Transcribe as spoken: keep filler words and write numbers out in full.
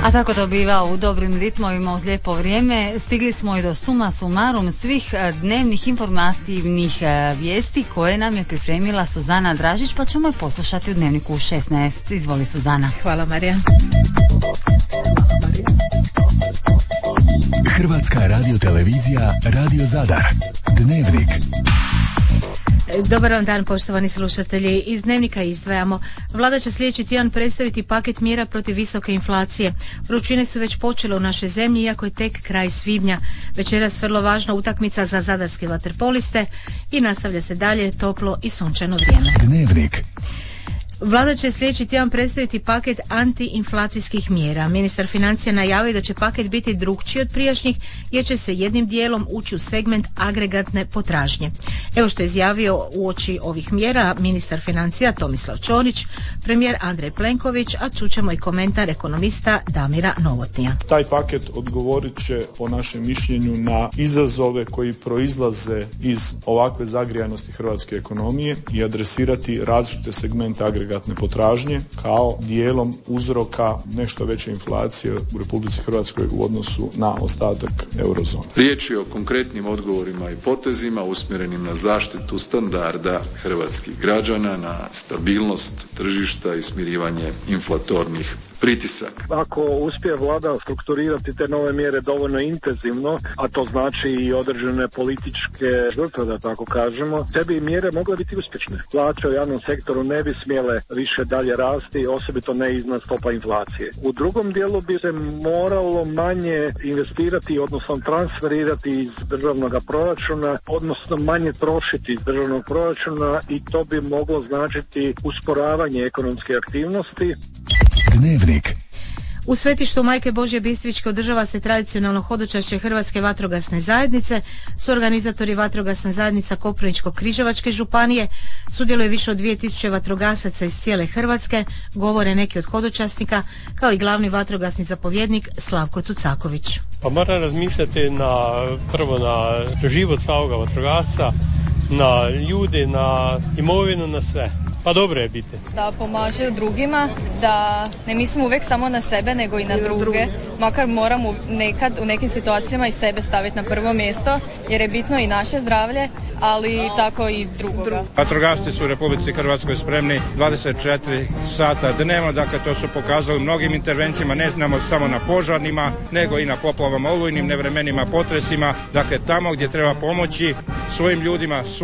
A tako to biva u dobrim ritmovima uz lijepo vrijeme. Stigli smo i do suma sumarum svih dnevnih informativnih vijesti koje nam je pripremila Suzana Dražić, pa ćemo je poslušati u Dnevniku u šesnaest. Izvoli, Suzana. Hvala, Marija. Hrvatska radiotelevizija, Radio Zadar. Dnevnik. Dobar vam dan, poštovani slušatelji. Iz Dnevnika izdvajamo: Vlada će sljedeći tjedan predstaviti paket mjera protiv visoke inflacije. Vrućine su već počele u našoj zemlji, iako je tek kraj svibnja. Večeras vrlo važna utakmica za zadarske vaterpoliste i nastavlja se dalje toplo i sunčano vrijeme. Dnevnik. Vlada će sljedeći tjedan predstaviti paket antiinflacijskih mjera. Ministar financija najavio da će paket biti drukčiji od prijašnjih, jer će se jednim dijelom ući u segment agregatne potražnje. Evo što je izjavio uoči ovih mjera ministar financija Tomislav Ćorić, premijer Andrej Plenković, a čućemo i komentar ekonomista Damira Novotnija. Taj paket odgovorit će, po našem mišljenju, na izazove koji proizlaze iz ovakve zagrijanosti hrvatske ekonomije i adresirati različite segmente agregatne potražnje kao dijelom uzroka nešto veće inflacije u Republici Hrvatskoj u odnosu na ostatak eurozone. Riječ je o konkretnim odgovorima i potezima usmjerenim na zaštitu standarda hrvatskih građana, na stabilnost tržišta i smirivanje inflatornih pritisaka. Ako uspije vlada strukturirati te nove mjere dovoljno intenzivno, a to znači i određene političke žrtve, da tako kažemo, te bi mjere mogle biti uspješne. Plaće u javnom sektoru ne bi smjele više dalje rasti, osobito ne iznad stopa inflacije. U drugom dijelu bi se moralo manje investirati, odnosno transferirati iz državnog proračuna, odnosno manje trošiti iz državnog proračuna, i to bi moglo značiti usporavanje ekonomske aktivnosti. Dnevnik. U svetištu Majke Božje Bistričke održava se tradicionalno hodočašće Hrvatske vatrogasne zajednice. Suorganizatori vatrogasne zajednica Koprivničko-križevačke županije, sudjeluje više od dvije tisuće vatrogasaca iz cijele Hrvatske, govore neki od hodočasnika, kao i glavni vatrogasni zapovjednik Slavko Tucaković. Pa mora razmišljati na, prvo na život svakoga vatrogasca, na ljude, na imovinu, na sve. Pa dobro je biti. Da pomaže drugima, da ne mislimo uvijek samo na sebe, nego i na druge. Makar moramo nekad u nekim situacijama i sebe staviti na prvo mjesto, jer je bitno i naše zdravlje, ali tako i drugoga. Vatrogasci su u Republici Hrvatskoj spremni dvadeset četiri sata dnevno, dakle to su pokazali mnogim intervencijama, ne znamo samo na požarnima, nego i na poplavama, olujnim nevremenima, potresima, dakle tamo gdje treba pomoći svojim ljudima,